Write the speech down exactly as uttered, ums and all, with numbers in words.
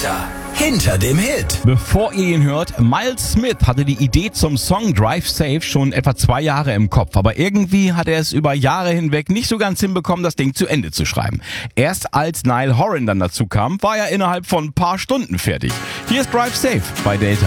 Delta hinter dem Hit. Bevor ihr ihn hört, Miles Smith hatte die Idee zum Song Drive Safe schon etwa zwei Jahre im Kopf. Aber irgendwie hat er es über Jahre hinweg nicht so ganz hinbekommen, das Ding zu Ende zu schreiben. Erst als Niall Horan dann dazu kam, war er innerhalb von ein paar Stunden fertig. Hier ist Drive Safe bei Delta.